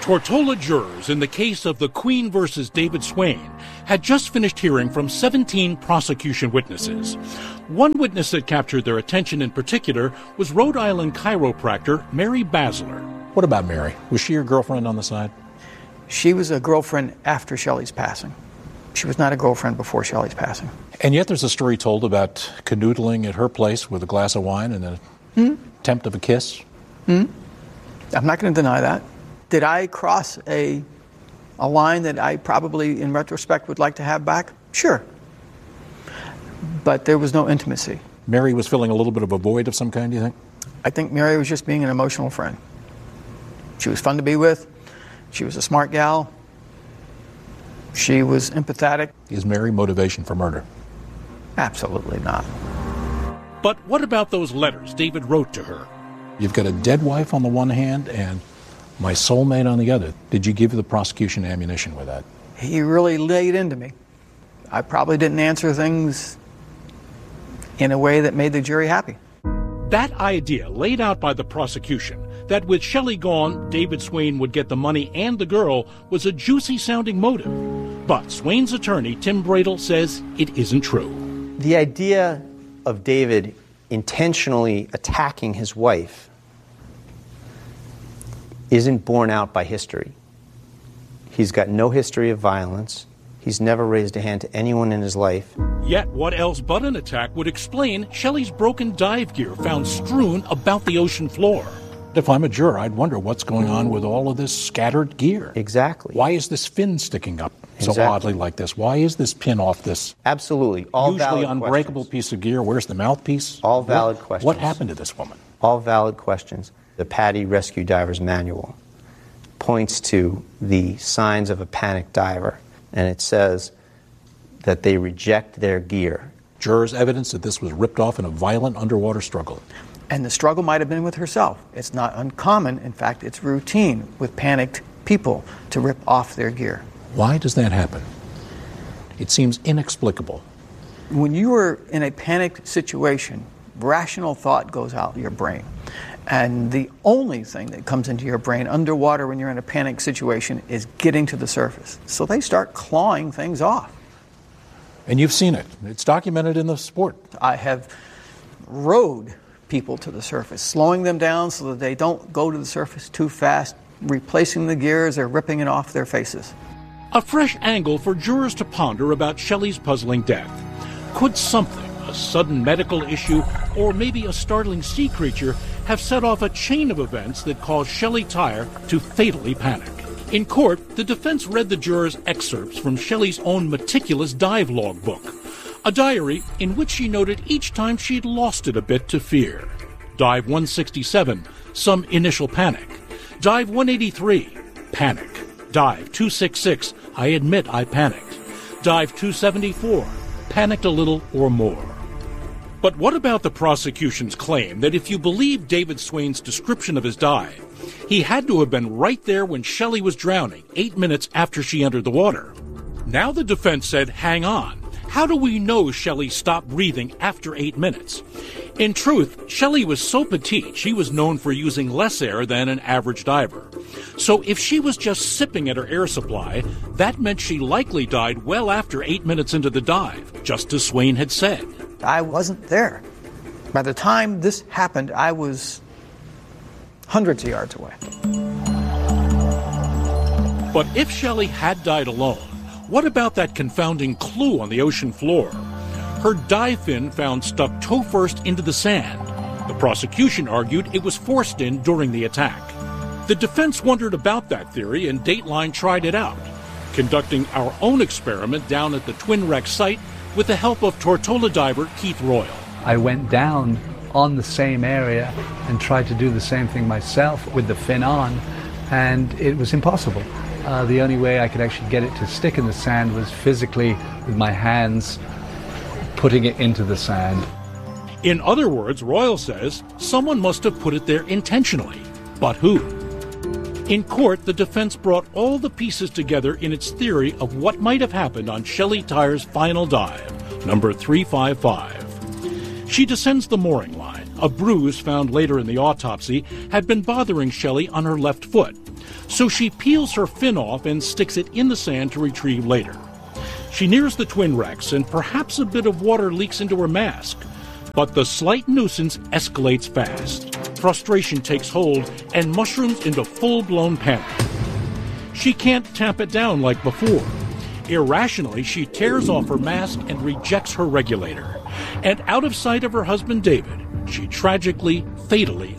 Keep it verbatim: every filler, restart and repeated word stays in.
Tortola jurors in the case of the Queen versus David Swain had just finished hearing from seventeen prosecution witnesses. One witness that captured their attention in particular was Rhode Island chiropractor Mary Basler. What about Mary? Was she your girlfriend on the side? She was a girlfriend after Shelley's passing. She was not a girlfriend before Shelley's passing. And yet there's a story told about canoodling at her place with a glass of wine and an hmm? attempt of a kiss. Hmm? I'm not going to deny that. Did I cross a a line that I probably, in retrospect, would like to have back? Sure. But there was no intimacy. Mary was filling a little bit of a void of some kind, do you think? I think Mary was just being an emotional friend. She was fun to be with. She was a smart gal. She was empathetic. Is Mary motivation for murder? Absolutely not. But what about those letters David wrote to her? You've got a dead wife on the one hand and my soulmate on the other. Did you give the prosecution ammunition with that? He really laid into me. I probably didn't answer things in a way that made the jury happy. That idea laid out by the prosecution, that with Shelley gone, David Swain would get the money and the girl, was a juicy-sounding motive. But Swain's attorney, Tim Bradel, says it isn't true. The idea of David intentionally attacking his wife isn't borne out by history. He's got no history of violence. He's never raised a hand to anyone in his life. Yet what else but an attack would explain Shelley's broken dive gear found strewn about the ocean floor? If I'm a juror, I'd wonder what's going on with all of this scattered gear. Exactly. Why is this fin sticking up so exactly. oddly like this? Why is this pin off this Absolutely. All usually valid unbreakable questions. piece of gear? Where's the mouthpiece? All valid what, questions. What happened to this woman? All valid questions. The PADI Rescue Divers Manual points to the signs of a panic diver, and it says that they reject their gear. Jurors' evidence that this was ripped off in a violent underwater struggle. And the struggle might have been with herself. It's not uncommon. In fact, it's routine with panicked people to rip off their gear. Why does that happen? It seems inexplicable. When you are in a panicked situation, rational thought goes out of your brain. And the only thing that comes into your brain underwater when you're in a panic situation is getting to the surface. So they start clawing things off. And you've seen it. It's documented in the sport. I have rowed people to the surface, slowing them down so that they don't go to the surface too fast, replacing the gears or ripping it off their faces. A fresh angle for jurors to ponder about Shelley's puzzling death. Could something, a sudden medical issue, or maybe a startling sea creature, have set off a chain of events that caused Shelley Tyre to fatally panic? In court, the defense read the jurors excerpts from Shelley's own meticulous dive log book, a diary in which she noted each time she'd lost it a bit to fear. Dive one sixty-seven, some initial panic. Dive one eighty-three, panic. Dive two sixty-six, I admit I panicked. Dive two seventy-four, panicked a little or more. But what about the prosecution's claim that if you believe David Swain's description of his dive, he had to have been right there when Shelley was drowning, eight minutes after she entered the water? Now the defense said, hang on. How do we know Shelley stopped breathing after eight minutes? In truth, Shelley was so petite, she was known for using less air than an average diver. So if she was just sipping at her air supply, that meant she likely died well after eight minutes into the dive, just as Swain had said. I wasn't there. By the time this happened, I was hundreds of yards away. But if Shelley had died alone, what about that confounding clue on the ocean floor? Her dive fin found stuck toe first into the sand. The prosecution argued it was forced in during the attack. The defense wondered about that theory, and Dateline tried it out, conducting our own experiment down at the Twin Wreck site with the help of Tortola diver Keith Royal. I went down on the same area and tried to do the same thing myself with the fin on, and it was impossible. Uh, the only way I could actually get it to stick in the sand was physically with my hands putting it into the sand. In other words, Royal says someone must have put it there intentionally. But who? In court, the defense brought all the pieces together in its theory of what might have happened on Shelley Tyre's final dive, number three five five. She descends the mooring line. A bruise found later in the autopsy had been bothering Shelley on her left foot. So she peels her fin off and sticks it in the sand to retrieve later. She nears the twin wrecks, and perhaps a bit of water leaks into her mask. But the slight nuisance escalates fast. Frustration takes hold and mushrooms into full-blown panic. She can't tamp it down like before. Irrationally, she tears off her mask and rejects her regulator. And out of sight of her husband David, she tragically, fatally